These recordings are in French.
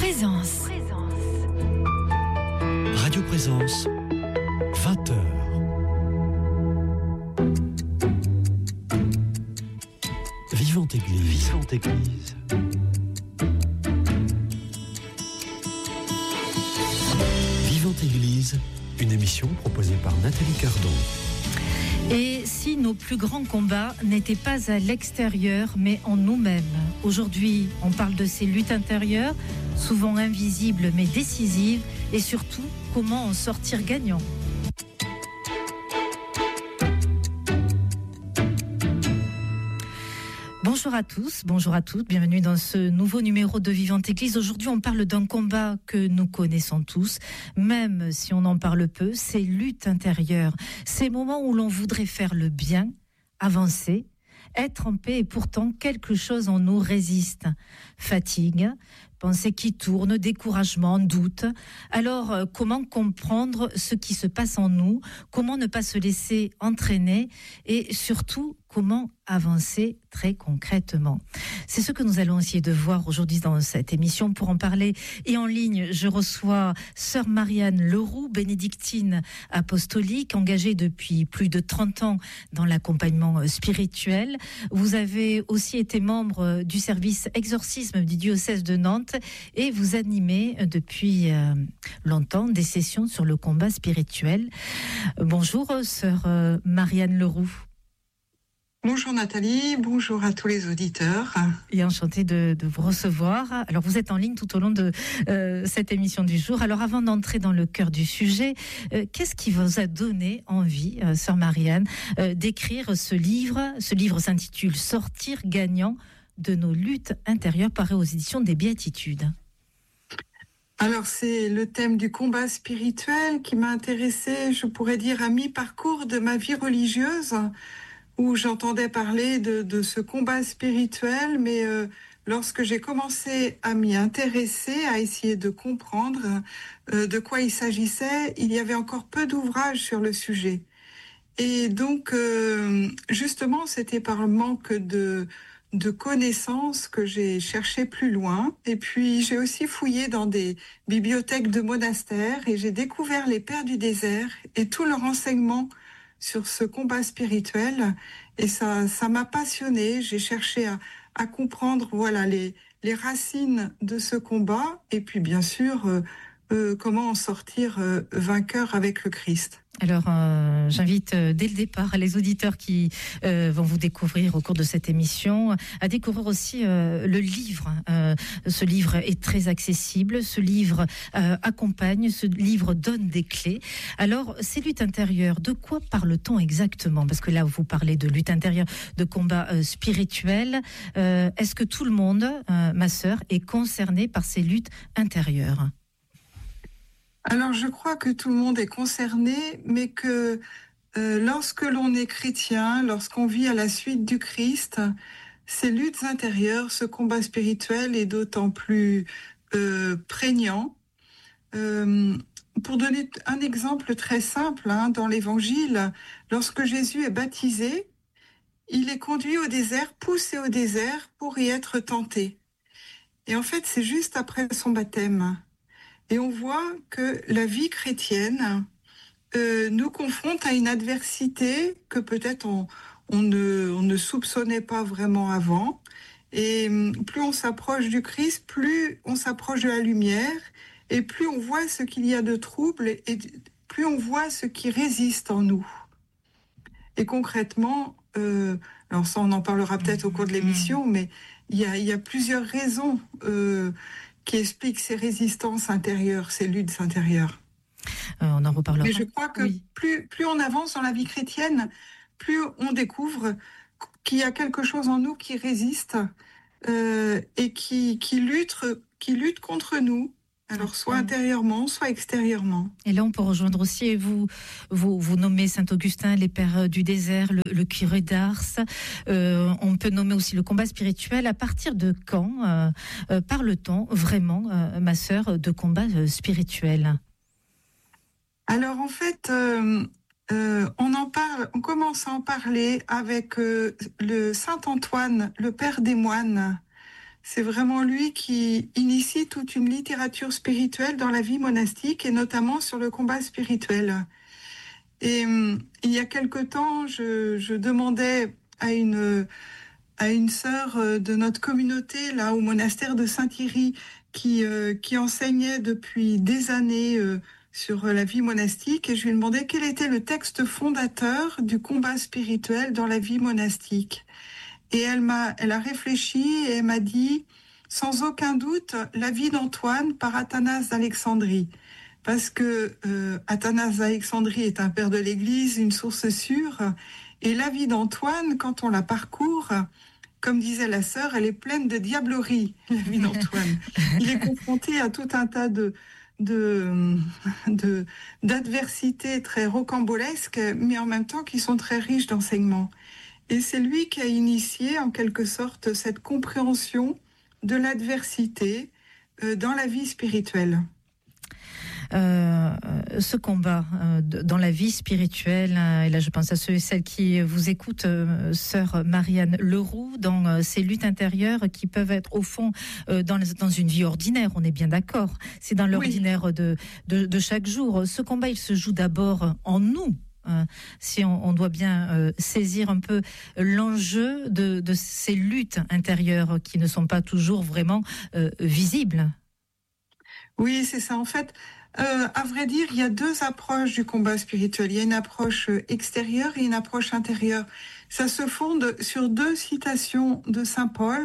Présence. Radio Présence, 20h. Vivante Église. Vivante Église. Vivante Église, une émission proposée par Nathalie Cardon. Et si nos plus grands combats n'étaient pas à l'extérieur, mais en nous-mêmes? Aujourd'hui, on parle de ces luttes intérieures, souvent invisibles mais décisives, et surtout, comment en sortir gagnant. Bonjour à tous, bonjour à toutes, bienvenue dans ce nouveau numéro de Vivante Église. Aujourd'hui, on parle d'un combat que nous connaissons tous, même si on en parle peu, c'est lutte intérieure. Ces moments où l'on voudrait faire le bien, avancer, être en paix et pourtant quelque chose en nous résiste. Fatigue, pensée qui tourne, découragement, doute. Alors, comment comprendre ce qui se passe en nous? Comment ne pas se laisser entraîner? Et surtout, comment avancer très concrètement? C'est ce que nous allons essayer de voir aujourd'hui dans cette émission. Pour en parler et en ligne, je reçois Sœur Marianne Leroux, bénédictine apostolique, engagée depuis plus de 30 ans dans l'accompagnement spirituel. Vous avez aussi été membre du service exorcisme du diocèse de Nantes et vous animez depuis longtemps des sessions sur le combat spirituel. Bonjour Sœur Marianne Leroux. Bonjour Nathalie, bonjour à tous les auditeurs. Et enchantée de vous recevoir. Alors vous êtes en ligne tout au long de cette émission du jour. Alors avant d'entrer dans le cœur du sujet, qu'est-ce qui vous a donné envie, Sœur Marianne, d'écrire ce livre? Ce livre s'intitule « Sortir gagnant de nos luttes intérieures » paru aux éditions des Béatitudes. Alors c'est le thème du combat spirituel qui m'a intéressée, je pourrais dire, à mi-parcours de ma vie religieuse, où j'entendais parler de ce combat spirituel, mais lorsque j'ai commencé à m'y intéresser, à essayer de comprendre de quoi il s'agissait, il y avait encore peu d'ouvrages sur le sujet. Et donc, justement, c'était par le manque de connaissances que j'ai cherché plus loin. Et puis, j'ai aussi fouillé dans des bibliothèques de monastères et j'ai découvert les Pères du désert et tout leur enseignement sur ce combat spirituel, et ça m'a passionnée. J'ai cherché à comprendre, voilà, les racines de ce combat, et puis bien sûr comment en sortir vainqueur avec le Christ. Alors, j'invite dès le départ les auditeurs qui vont vous découvrir au cours de cette émission à découvrir aussi le livre. Ce livre est très accessible, ce livre accompagne, ce livre donne des clés. Alors, ces luttes intérieures, de quoi parle-t-on exactement? Parce que là, vous parlez de lutte intérieure, de combat spirituel. Est-ce que tout le monde, ma sœur, est concerné par ces luttes intérieures? Alors, je crois que tout le monde est concerné, mais que lorsque l'on est chrétien, lorsqu'on vit à la suite du Christ, ces luttes intérieures, ce combat spirituel est d'autant plus prégnant. Pour donner un exemple très simple, dans l'Évangile, lorsque Jésus est baptisé, il est conduit au désert, poussé au désert pour y être tenté. Et en fait, c'est juste après son baptême. Et on voit que la vie chrétienne nous confronte à une adversité que peut-être on ne soupçonnait pas vraiment avant. Et plus on s'approche du Christ, plus on s'approche de la lumière, et plus on voit ce qu'il y a de trouble, et plus on voit ce qui résiste en nous. Et concrètement, alors ça on en parlera peut-être au cours de l'émission, mais il y a plusieurs raisons qui explique ces résistances intérieures, ces luttes intérieures. On en reparlera. Mais je crois que plus on avance dans la vie chrétienne, plus on découvre qu'il y a quelque chose en nous qui résiste et qui lutte contre nous. Alors, soit intérieurement, soit extérieurement. Et là, on peut rejoindre aussi, vous nommez Saint-Augustin, les Pères du désert, le curé d'Ars. On peut nommer aussi le combat spirituel. À partir de quand parle-t-on vraiment, ma sœur, de combat spirituel? Alors, en fait, on commence à en parler avec le Saint Antoine, le Père des moines, c'est vraiment lui qui initie toute une littérature spirituelle dans la vie monastique et notamment sur le combat spirituel. Et il y a quelque temps, je demandais à une sœur de notre communauté, là, au monastère de Saint-Thierry, qui enseignait depuis des années sur la vie monastique, et je lui demandais quel était le texte fondateur du combat spirituel dans la vie monastique. Et elle a réfléchi et elle m'a dit, sans aucun doute, la vie d'Antoine par Athanase d'Alexandrie. Parce que Athanase d'Alexandrie est un père de l'Église, une source sûre, et la vie d'Antoine, quand on la parcourt, comme disait la sœur, elle est pleine de diablerie, la vie d'Antoine. Il est confronté à tout un tas d'adversités très rocambolesques, mais en même temps qui sont très riches d'enseignements. Et c'est lui qui a initié, en quelque sorte, cette compréhension de l'adversité dans la vie spirituelle. Ce combat dans la vie spirituelle, et là je pense à ceux et celles qui vous écoutent, sœur Marianne Leroux, dans ces luttes intérieures qui peuvent être au fond dans une vie ordinaire, on est bien d'accord, c'est dans l'ordinaire de chaque jour. Ce combat, il se joue d'abord en nous. Si on doit bien saisir un peu l'enjeu de ces luttes intérieures qui ne sont pas toujours vraiment visibles. Oui, c'est ça. En fait, à vrai dire, il y a deux approches du combat spirituel. Il y a une approche extérieure et une approche intérieure. Ça se fonde sur deux citations de saint Paul.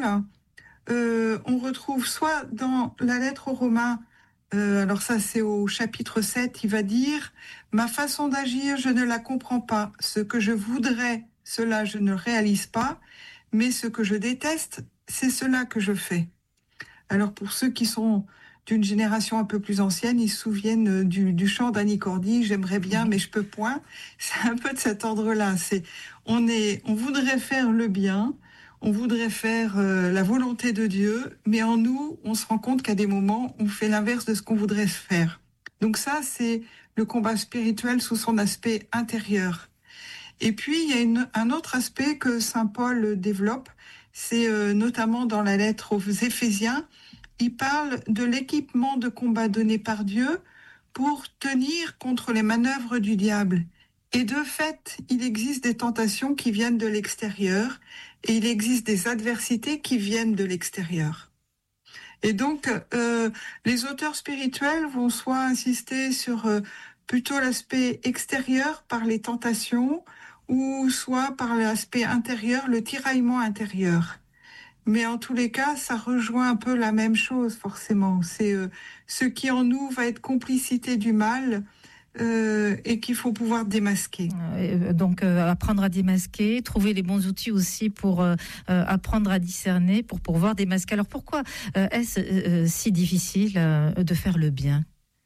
On retrouve soit dans la lettre aux Romains, alors ça c'est au chapitre 7, il va dire « Ma façon d'agir, je ne la comprends pas. Ce que je voudrais, cela je ne réalise pas. Mais ce que je déteste, c'est cela que je fais. » Alors pour ceux qui sont d'une génération un peu plus ancienne, ils se souviennent du chant d'Annie Cordy, « J'aimerais bien, mais je peux point ». C'est un peu de cet ordre-là. On voudrait faire le bien, on voudrait faire la volonté de Dieu, mais en nous, on se rend compte qu'à des moments, on fait l'inverse de ce qu'on voudrait faire. Donc ça, c'est le combat spirituel sous son aspect intérieur. Et puis, il y a un autre aspect que saint Paul développe, c'est notamment dans la lettre aux Éphésiens. Il parle de l'équipement de combat donné par Dieu pour tenir contre les manœuvres du diable. Et de fait, il existe des tentations qui viennent de l'extérieur et il existe des adversités qui viennent de l'extérieur. Et donc, les auteurs spirituels vont soit insister sur plutôt l'aspect extérieur par les tentations ou soit par l'aspect intérieur, le tiraillement intérieur. Mais en tous les cas, ça rejoint un peu la même chose, forcément. C'est ce qui en nous va être complicité du mal et qu'il faut pouvoir démasquer. Donc, apprendre à démasquer, trouver les bons outils aussi pour apprendre à discerner, pour pouvoir démasquer. Alors, pourquoi est-ce si difficile de faire le bien ?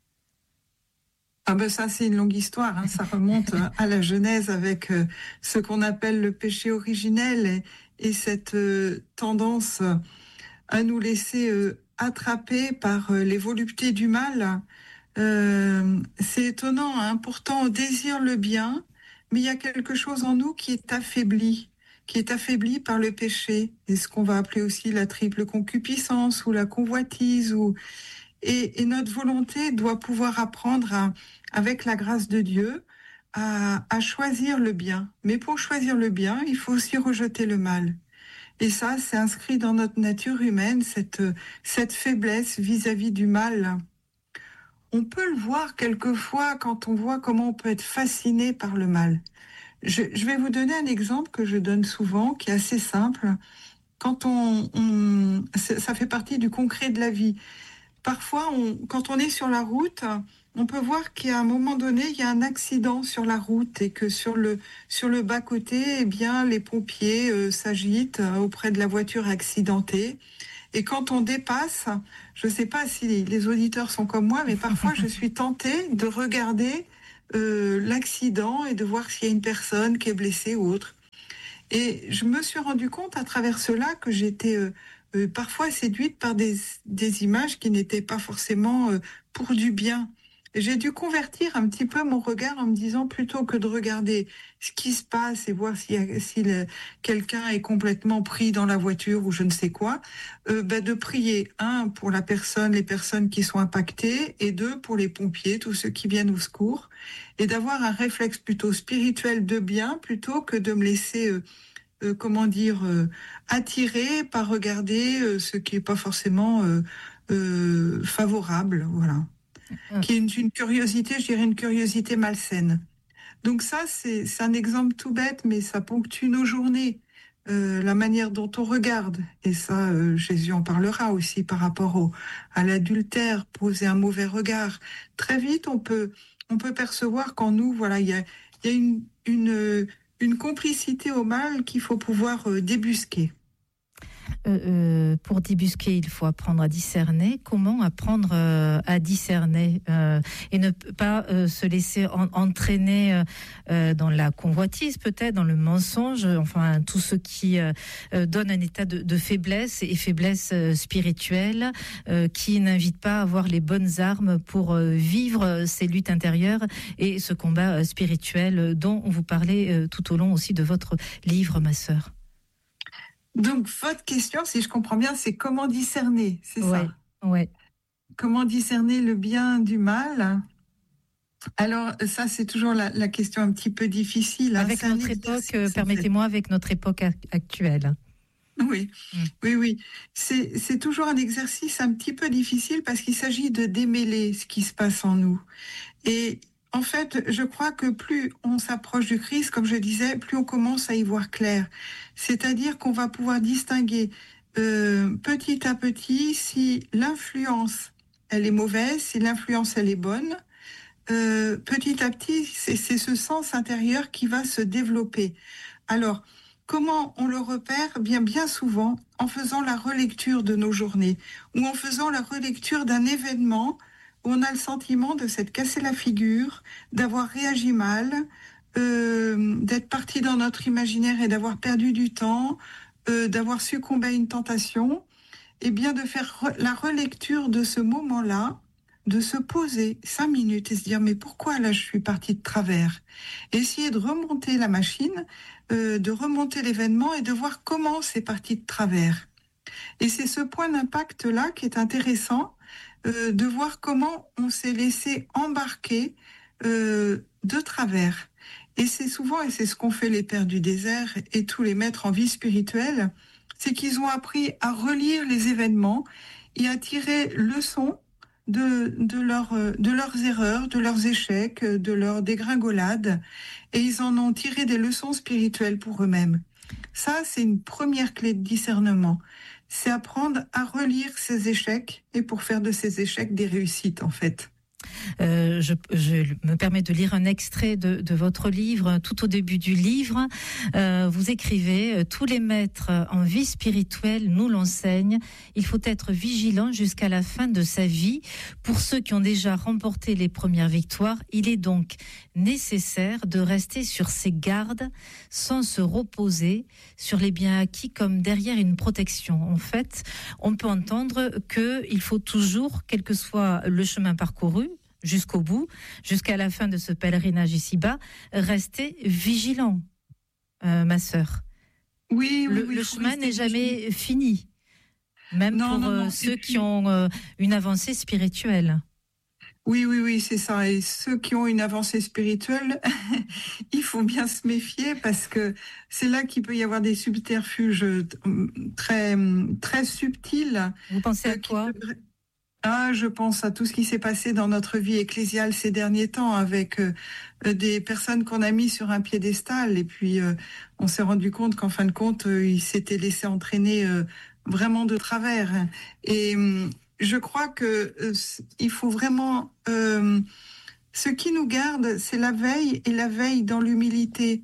Ah ben ça, c'est une longue histoire. Hein. Ça remonte à la Genèse avec ce qu'on appelle le péché originel et cette tendance à nous laisser attraper par les voluptés du mal. C'est étonnant, hein. Pourtant on désire le bien, mais il y a quelque chose en nous qui est affaibli par le péché, et ce qu'on va appeler aussi la triple concupiscence ou la convoitise. Et notre volonté doit pouvoir apprendre, avec la grâce de Dieu, à choisir le bien. Mais pour choisir le bien, il faut aussi rejeter le mal. Et ça, c'est inscrit dans notre nature humaine, cette faiblesse vis-à-vis du mal. On peut le voir quelquefois quand on voit comment on peut être fasciné par le mal. Je vais vous donner un exemple que je donne souvent, qui est assez simple. Quand ça fait partie du concret de la vie. Parfois, quand on est sur la route, on peut voir qu'à un moment donné, il y a un accident sur la route et que sur le bas-côté, eh bien, les pompiers s'agitent auprès de la voiture accidentée. Et quand on dépasse, je ne sais pas si les auditeurs sont comme moi, mais parfois je suis tentée de regarder l'accident et de voir s'il y a une personne qui est blessée ou autre. Et je me suis rendu compte à travers cela que j'étais parfois séduite par des images qui n'étaient pas forcément pour du bien. j'ai dû convertir un petit peu mon regard en me disant, plutôt que de regarder ce qui se passe et voir si quelqu'un est complètement pris dans la voiture ou je ne sais quoi, de prier, pour les personnes qui sont impactées, et 2, pour les pompiers, tous ceux qui viennent au secours, et d'avoir un réflexe plutôt spirituel de bien, plutôt que de me laisser attirer par regarder ce qui est pas forcément favorable, voilà. Qui est une curiosité, je dirais une curiosité malsaine. Donc ça, c'est un exemple tout bête, mais ça ponctue nos journées, la manière dont on regarde. Et ça, Jésus en parlera aussi par rapport à l'adultère, poser un mauvais regard. Très vite, on peut percevoir qu'en nous, voilà, il y a une complicité au mal qu'il faut pouvoir débusquer. Pour débusquer, il faut apprendre à discerner. Comment apprendre à discerner et ne pas se laisser entraîner dans la convoitise, peut-être, dans le mensonge, enfin tout ce qui donne un état de faiblesse et faiblesse spirituelle, qui n'invite pas à avoir les bonnes armes pour vivre ces luttes intérieures et ce combat spirituel dont vous parlez tout au long aussi de votre livre, ma sœur. Donc, votre question, si je comprends bien, c'est comment discerner, c'est ça? Oui. Comment discerner le bien du mal? Alors, ça, c'est toujours la question un petit peu difficile. Avec notre époque, permettez-moi, avec notre époque actuelle. Oui, oui. C'est toujours un exercice un petit peu difficile parce qu'il s'agit de démêler ce qui se passe en nous. Et en fait, je crois que plus on s'approche du Christ, comme je disais, plus on commence à y voir clair. C'est-à-dire qu'on va pouvoir distinguer petit à petit si l'influence, elle est mauvaise, si l'influence, elle est bonne. Petit à petit, c'est ce sens intérieur qui va se développer. Alors, comment on le repère? Bien souvent en faisant la relecture de nos journées ou en faisant la relecture d'un événement où on a le sentiment de s'être cassé la figure, d'avoir réagi mal, d'être parti dans notre imaginaire et d'avoir perdu du temps, d'avoir succombé à une tentation, et bien de faire la relecture de ce moment-là, de se poser 5 minutes et se dire mais pourquoi là je suis partie de travers, essayer de remonter la machine, de remonter l'événement et de voir comment c'est parti de travers. Et c'est ce point d'impact là qui est intéressant, de voir comment on s'est laissé embarquer de travers. Et c'est souvent, et c'est ce qu'ont fait les pères du désert et tous les maîtres en vie spirituelle, c'est qu'ils ont appris à relire les événements et à tirer leçon de leurs erreurs, de leurs échecs, de leurs dégringolades, et ils en ont tiré des leçons spirituelles pour eux-mêmes. Ça, c'est une première clé de discernement. C'est apprendre à relire ses échecs et pour faire de ces échecs des réussites, en fait. Je me permets de lire un extrait de votre livre. Tout au début du livre, vous écrivez « Tous les maîtres en vie spirituelle nous l'enseignent. Il faut être vigilant jusqu'à la fin de sa vie. Pour ceux qui ont déjà remporté les premières victoires, il est donc nécessaire de rester sur ses gardes sans se reposer sur les biens acquis comme derrière une protection. » En fait, on peut entendre qu'il faut toujours, quel que soit le chemin parcouru, jusqu'au bout, jusqu'à la fin de ce pèlerinage ici-bas, rester vigilant, ma sœur. Oui, le chemin n'est jamais fini, même pour ceux qui ont une avancée spirituelle. Oui, c'est ça. Et ceux qui ont une avancée spirituelle, il faut bien se méfier parce que c'est là qu'il peut y avoir des subterfuges très, très subtils. Vous pensez à quoi ? Je pense à tout ce qui s'est passé dans notre vie ecclésiale ces derniers temps avec des personnes qu'on a mis sur un piédestal et puis on s'est rendu compte qu'en fin de compte, ils s'étaient laissés entraîner vraiment de travers. Et je crois que il faut vraiment... ce qui nous garde, c'est la veille et la veille dans l'humilité.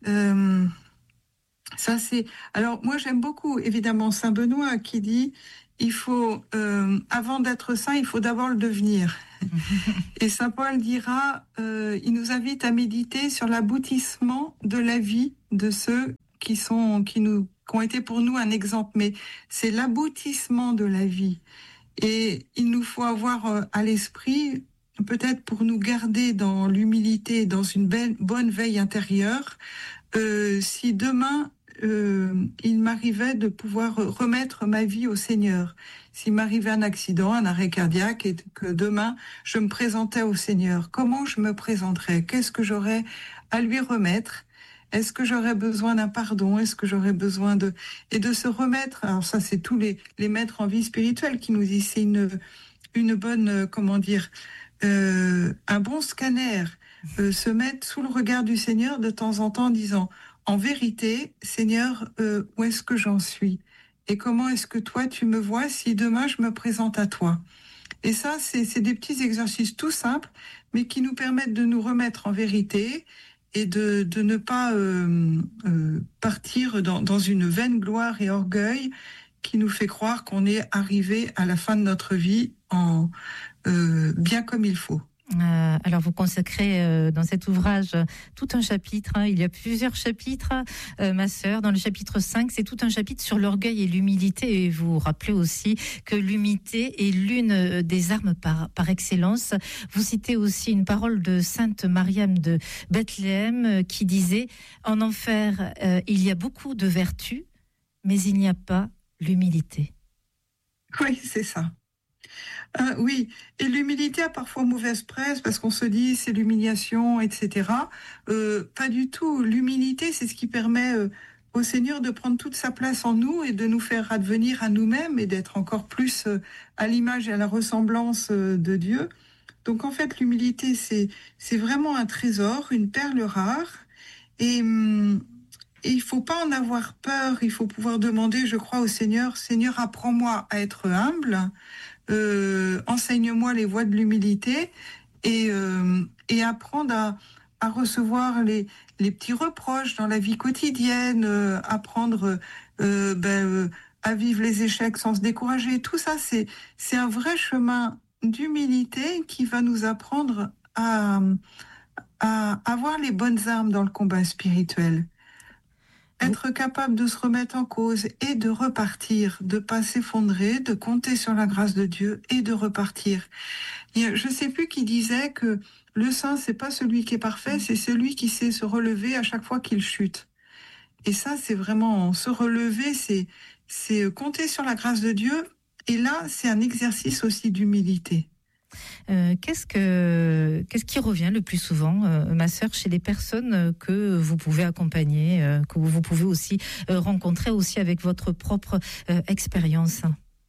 Ça, c'est... Alors, moi, j'aime beaucoup, évidemment, Saint Benoît qui dit... Il faut, avant d'être saint, il faut d'abord le devenir. Et Saint Paul dira, il nous invite à méditer sur l'aboutissement de la vie de ceux qui ont été pour nous un exemple. Mais c'est l'aboutissement de la vie. Et il nous faut avoir à l'esprit peut-être pour nous garder dans l'humilité, dans une bonne veille intérieure, si demain il m'arrivait de pouvoir remettre ma vie au Seigneur, s'il m'arrivait un accident, un arrêt cardiaque, et que demain je me présentais au Seigneur, comment je me présenterais? Qu'est-ce que j'aurais à lui remettre? Est-ce que j'aurais besoin d'un pardon? Est-ce que j'aurais besoin de se remettre? Alors ça, c'est tous les maîtres en vie spirituelle qui nous disent, c'est une bonne, comment dire, un bon scanner, se mettre sous le regard du Seigneur de temps en temps en disant, en vérité, Seigneur, où est-ce que j'en suis? Et comment est-ce que toi, tu me vois si demain je me présente à toi? Et ça, c'est des petits exercices tout simples, mais qui nous permettent de nous remettre en vérité et de ne pas partir dans une vaine gloire et orgueil qui nous fait croire qu'on est arrivé à la fin de notre vie bien comme il faut. Alors vous consacrez dans cet ouvrage tout un chapitre, il y a plusieurs chapitres, ma sœur. Dans le chapitre 5, c'est tout un chapitre sur l'orgueil et l'humilité, et vous rappelez aussi que l'humilité est l'une des armes par excellence. Vous citez aussi une parole de Sainte Mariam de Bethléem qui disait « En enfer, il y a beaucoup de vertus, mais il n'y a pas l'humilité. » Oui, c'est ça. Oui, et l'humilité a parfois mauvaise presse parce qu'on se dit c'est l'humiliation, etc. Pas du tout. L'humilité, c'est ce qui permet au Seigneur de prendre toute sa place en nous et de nous faire advenir à nous-mêmes et d'être encore plus à l'image et à la ressemblance de Dieu. Donc en fait, l'humilité, c'est vraiment un trésor, une perle rare. Et il ne faut pas en avoir peur. Il faut pouvoir demander, je crois, au Seigneur, Seigneur, apprends-moi à être humble. Enseigne-moi les voies de l'humilité et apprendre à recevoir les petits reproches dans la vie quotidienne, apprendre à vivre les échecs sans se décourager. Tout ça, c'est un vrai chemin d'humilité qui va nous apprendre à avoir les bonnes armes dans le combat spirituel. Être capable de se remettre en cause et de repartir, de pas s'effondrer, de compter sur la grâce de Dieu et de repartir. Je sais plus qui disait que le saint, c'est pas celui qui est parfait, c'est celui qui sait se relever à chaque fois qu'il chute. Et ça, c'est vraiment se relever, c'est compter sur la grâce de Dieu. Et là, c'est un exercice aussi d'humilité. Qu'est-ce qui revient le plus souvent, ma sœur, chez les personnes que vous pouvez accompagner, que vous pouvez aussi rencontrer aussi avec votre propre expérience?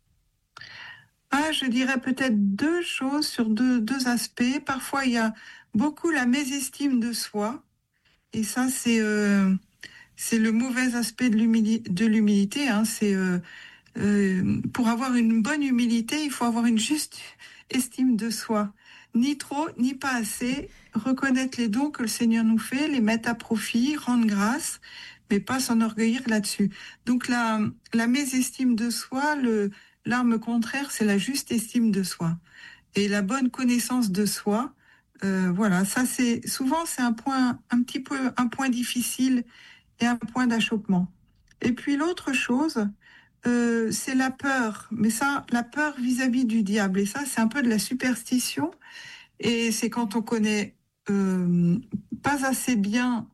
Je dirais peut-être deux choses sur deux aspects. Parfois, il y a beaucoup la mésestime de soi. Et ça, c'est le mauvais aspect de l'humilité. C'est pour avoir une bonne humilité, il faut avoir une juste estime de soi. Ni trop, ni pas assez. Reconnaître les dons que le Seigneur nous fait, les mettre à profit, rendre grâce, mais pas s'enorgueillir là-dessus. Donc la mésestime de soi, l'arme contraire, c'est la juste estime de soi. Et la bonne connaissance de soi, voilà, ça c'est un point un point difficile et un point d'achoppement. Et puis l'autre chose, c'est la peur, mais ça, la peur vis-à-vis du diable. Et ça, c'est un peu de la superstition. Et c'est quand on connaît pas assez bien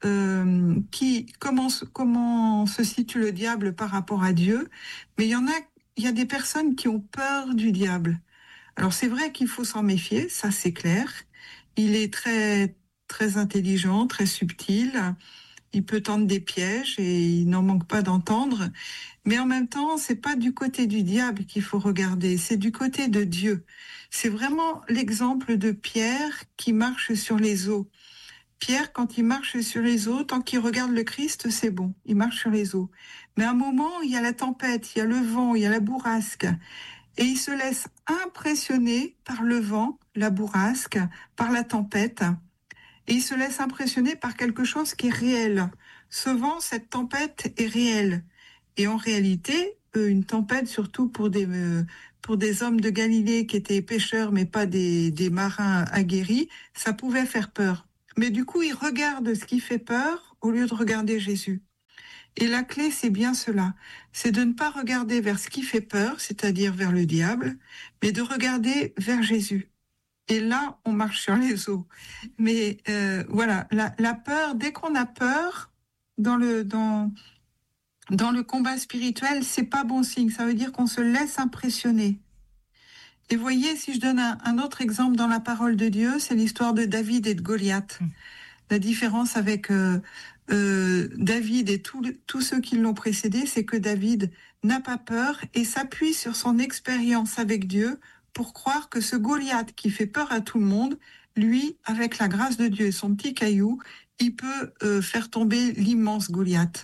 comment se situe le diable par rapport à Dieu. Mais il y a des personnes qui ont peur du diable. Alors c'est vrai qu'il faut s'en méfier, ça c'est clair. Il est très très intelligent, très subtil. Il peut tendre des pièges et il n'en manque pas d'entendre. Mais en même temps, c'est pas du côté du diable qu'il faut regarder, c'est du côté de Dieu. C'est vraiment l'exemple de Pierre qui marche sur les eaux. Pierre, quand il marche sur les eaux, tant qu'il regarde le Christ, c'est bon, il marche sur les eaux. Mais à un moment, il y a la tempête, il y a le vent, il y a la bourrasque. Et il se laisse impressionner par le vent, la bourrasque, par la tempête. Et il se laisse impressionner par quelque chose qui est réel. Ce vent, cette tempête est réelle. Et en réalité, une tempête, surtout pour des hommes de Galilée qui étaient pêcheurs, mais pas des marins aguerris, ça pouvait faire peur. Mais du coup, ils regardent ce qui fait peur au lieu de regarder Jésus. Et la clé, c'est bien cela. C'est de ne pas regarder vers ce qui fait peur, c'est-à-dire vers le diable, mais de regarder vers Jésus. et là, on marche sur les eaux. Mais voilà, la peur, dès qu'on a peur, dans le combat spirituel, c'est pas bon signe. Ça veut dire qu'on se laisse impressionner. Et voyez, si je donne un autre exemple dans la parole de Dieu, c'est l'histoire de David et de Goliath. La différence avec David et tous ceux qui l'ont précédé, c'est que David n'a pas peur et s'appuie sur son expérience avec Dieu pour croire que ce Goliath qui fait peur à tout le monde, lui, avec la grâce de Dieu et son petit caillou, il peut faire tomber l'immense Goliath.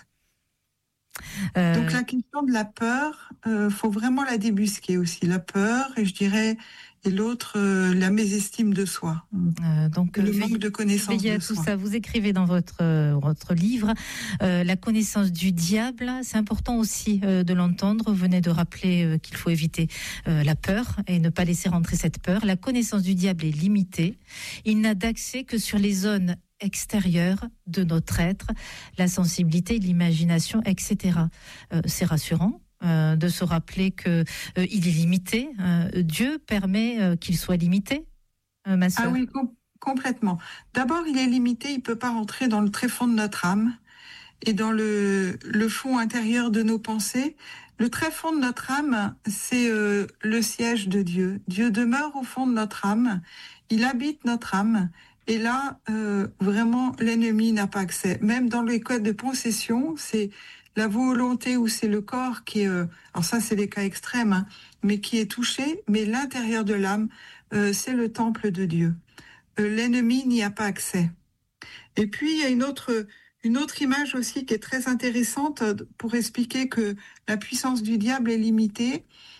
Donc la question de la peur, faut vraiment la débusquer aussi. La peur, et je dirais, et l'autre, la mésestime de soi. Donc le manque de connaissance de tout soi. ça, vous écrivez dans votre livre, la connaissance du diable, c'est important aussi de l'entendre. Vous venez de rappeler qu'il faut éviter la peur et ne pas laisser rentrer cette peur. La connaissance du diable est limitée. Il n'a d'accès que sur les zones extérieure de notre être, la sensibilité, l'imagination, etc. C'est rassurant de se rappeler que il est limité. Dieu permet qu'il soit limité, ma sœur. Ah oui, complètement. D'abord, il est limité, il peut pas rentrer dans le tréfonds de notre âme et dans le fond intérieur de nos pensées. Le tréfonds de notre âme, c'est le siège de Dieu. Dieu demeure au fond de notre âme, il habite notre âme. Et là, vraiment, l'ennemi n'a pas accès. Même dans les cas de possession, c'est la volonté ou c'est le corps qui est... alors ça, c'est des cas extrêmes, hein, mais qui est touché. Mais l'intérieur de l'âme, c'est le temple de Dieu. L'ennemi n'y a pas accès. Et puis, il y a une autre image aussi qui est très intéressante pour expliquer que la puissance du diable est limitée.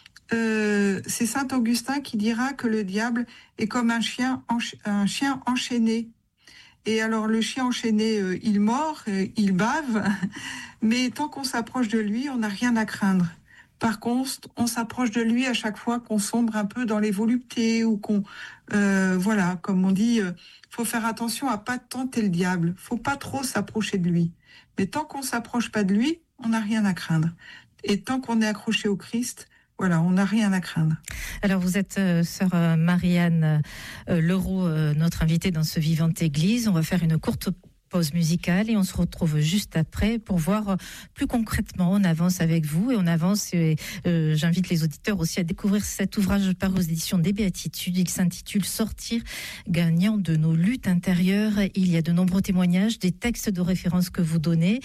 C'est saint Augustin qui dira que le diable est comme un chien enchaîné. Et alors le chien enchaîné, il mord, il bave, mais tant qu'on s'approche de lui, on n'a rien à craindre. Par contre, on s'approche de lui à chaque fois qu'on sombre un peu dans les voluptés ou qu'on, voilà, comme on dit, faut faire attention à pas tenter le diable. Faut pas trop s'approcher de lui. Mais tant qu'on s'approche pas de lui, on n'a rien à craindre. Et tant qu'on est accroché au Christ, voilà, on n'a rien à craindre. Alors vous êtes sœur Marianne Leroux, notre invitée dans ce Vivante Église. On va faire une courte pause musicale et on se retrouve juste après pour voir plus concrètement. On avance avec vous et on avance et j'invite les auditeurs aussi à découvrir cet ouvrage paru aux éditions des Béatitudes. Il s'intitule Sortir gagnant de nos luttes intérieures. Il y a de nombreux témoignages, des textes de référence que vous donnez,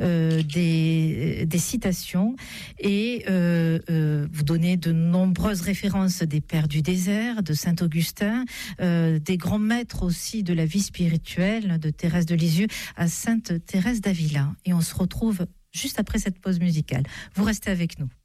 des citations et vous donnez de nombreuses références des pères du désert, de saint Augustin, des grands maîtres aussi de la vie spirituelle, de Thérèse de Lisieux à Sainte Thérèse d'Avila. Et on se retrouve juste après cette pause musicale. Vous restez avec nous.